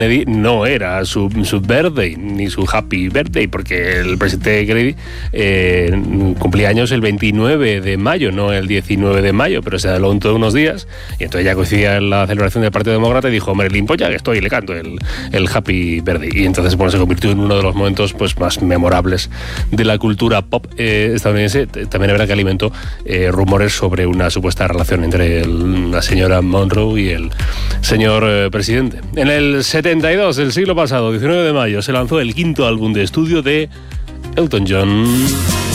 Kennedy no era su birthday, ni su happy birthday, porque el presidente Kennedy cumplía años el 29 de mayo, no el 19 de mayo, pero se adelantó unos días, y entonces ya coincidía en la celebración del Partido Demócrata y dijo, hombre, limpo ya que estoy, y le canto el happy birthday. Y entonces se convirtió en uno de los momentos pues más memorables de la cultura pop estadounidense. También es verdad que alimentó rumores sobre una supuesta relación entre la señora Monroe y el señor presidente. En el 72 del siglo pasado, 19 de mayo, se lanzó el quinto álbum de estudio de Elton John.